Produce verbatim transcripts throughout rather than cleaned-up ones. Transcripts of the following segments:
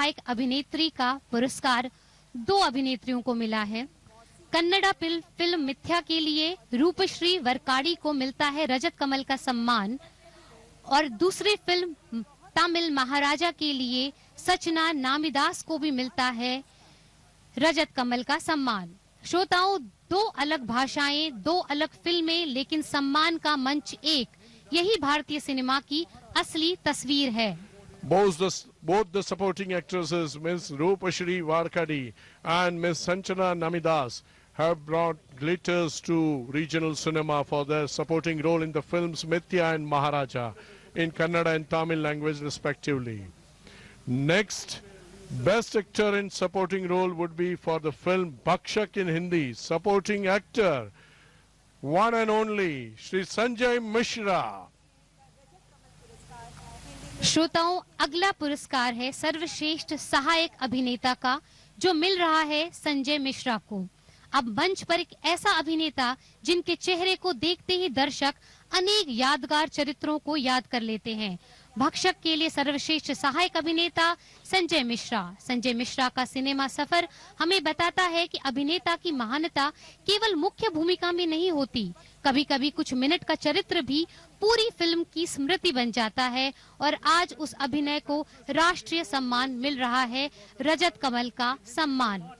सहायक अभिनेत्री का पुरस्कार दो अभिनेत्रियों को मिला है। कन्नड़ा फिल्म मिथ्या के लिए रूपश्री वरकाड़ी को मिलता है रजत कमल का सम्मान और दूसरी फिल्म तमिल महाराजा के लिए सचना नामिदास को भी मिलता है रजत कमल का सम्मान। श्रोताओं, दो अलग भाषाएं, दो अलग फिल्में, लेकिन सम्मान का मंच एक, यही भारतीय सिनेमा की असली तस्वीर है। Both the, both the supporting actresses, Miss Roopashri Varkadi and Miss Sanchana Namidas, have brought glitters to regional cinema for their supporting role in the films Mithya and Maharaja in Kannada and Tamil language respectively. Next, Best Actor in Supporting Role would be for the film Bakshak in Hindi. Supporting Actor, one and only, Shri Sanjay Mishra. श्रोताओं, अगला पुरस्कार है सर्वश्रेष्ठ सहायक अभिनेता का, जो मिल रहा है संजय मिश्रा को। अब मंच पर एक ऐसा अभिनेता जिनके चेहरे को देखते ही दर्शक अनेक यादगार चरित्रों को याद कर लेते हैं। भक्षक के लिए सर्वश्रेष्ठ सहायक अभिनेता संजय मिश्रा। संजय मिश्रा का सिनेमा सफर हमें बताता है कि अभिनेता की महानता केवल मुख्य भूमिका में नहीं होती, कभी कभी कुछ मिनट का चरित्र भी पूरी फिल्म की स्मृति बन जाता है और आज उस अभिनय को राष्ट्रीय सम्मान मिल रहा है, रजत कमल का सम्मान।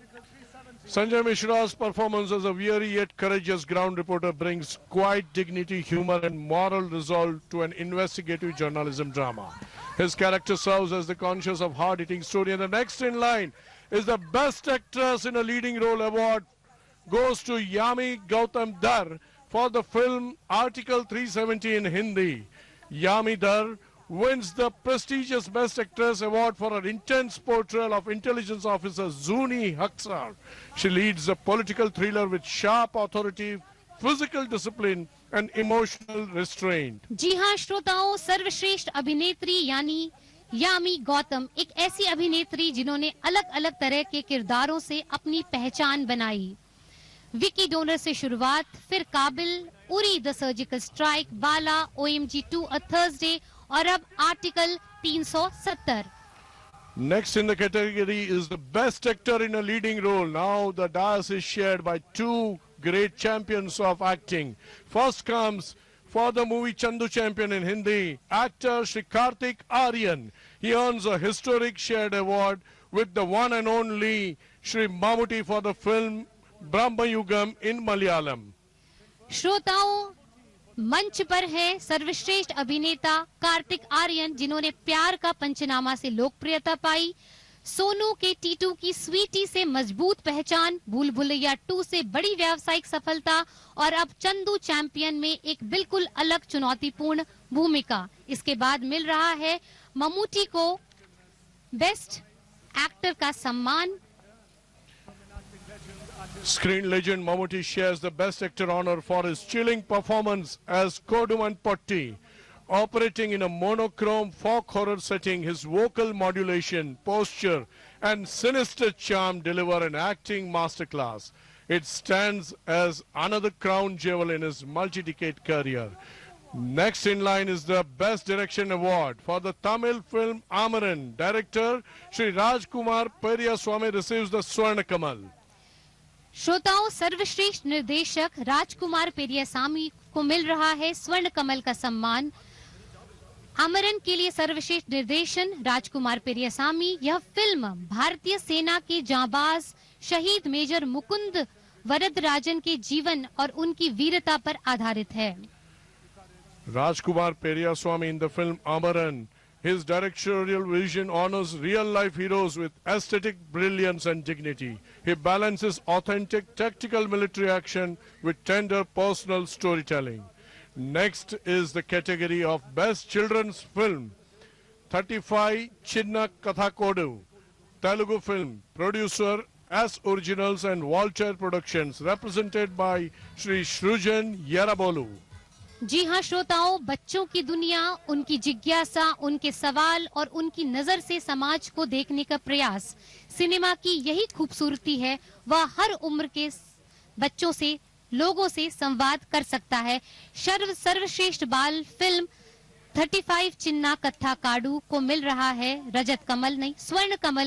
Sanjay Mishra's performance as a weary yet courageous ground reporter brings quiet dignity, humor and moral resolve to an investigative journalism drama. His character serves as the conscience of hard-hitting story, and the next in line is the Best Actress in a Leading Role award goes to Yami Gautam Dar for the film Article three seventy in Hindi. Yami Dar wins the prestigious Best Actress award for her intense portrayal of intelligence officer Zuni Haksar. She leads a political thriller with sharp authority, physical discipline and emotional restraint. जी हाँ श्रोताओं, सर्वश्रेष्ठ अभिनेत्री यानी यामी गौतम एक ऐसी अभिनेत्री जिन्होंने अलग अलग तरह के किरदारों से अपनी पहचान बनाई। विकी डोनर से शुरुआत, फिर काबिल, Uri the surgical strike, Bala, O M G to, a Thursday और अब आर्टिकल तीन सौ सत्तर। Next in the category is the Best Actor in a Leading Role. Now the dais is shared by two great champions of acting. First comes for the movie Chandu Champion in Hindi, actor Shri Kartik Aryan. He earns a historic shared award with the one and only Shri Mammootty for the film Brahma Yugam in Malayalam. श्रोताओं, मंच पर है सर्वश्रेष्ठ अभिनेता कार्तिक आर्यन, जिन्होंने प्यार का पंचनामा से लोकप्रियता पाई, सोनू के टीटू की स्वीटी से मजबूत पहचान, भूल भुलैया टू से बड़ी व्यावसायिक सफलता और अब चंदू चैंपियन में एक बिल्कुल अलग चुनौतीपूर्ण भूमिका। इसके बाद मिल रहा है ममूटी को बेस्ट एक्टर का सम्मान। Screen legend Mammootty shares the Best Actor honor for his chilling performance as Koduman Potti. Operating in a monochrome folk horror setting, his vocal modulation, posture and sinister charm deliver an acting masterclass. It stands as another crown jewel in his multi-decade career. Next in line is the Best Direction Award for the Tamil film Amaran. Director Shri Rajkumar Periyaswamy receives the Swarna Kamal. श्रोताओं, सर्वश्रेष्ठ निर्देशक राजकुमार पेरियासामी को मिल रहा है स्वर्ण कमल का सम्मान। अमरन के लिए सर्वश्रेष्ठ निर्देशन राजकुमार पेरियासामी। यह फिल्म भारतीय सेना के जांबाज शहीद मेजर मुकुंद वरदराजन के जीवन और उनकी वीरता पर आधारित है। Rajkumar Periyaswamy in the film Amaran. His directorial vision honors real-life heroes with aesthetic brilliance and dignity. He balances authentic tactical military action with tender personal storytelling. Next is the category of Best Children's Film. thirty-five Chinna Kathakodu, Telugu film, producer S Originals and Walter Productions, represented by Shri Shrujan Yarabolu. जी हाँ श्रोताओं, बच्चों की दुनिया, उनकी जिज्ञासा, उनके सवाल और उनकी नजर से समाज को देखने का प्रयास, सिनेमा की यही खूबसूरती है। वह हर उम्र के बच्चों से, लोगों से संवाद कर सकता है। सर्व सर्वश्रेष्ठ बाल फिल्म पैंतीस चिन्ना कत्था काडू को मिल रहा है रजत कमल नहीं, स्वर्ण कमल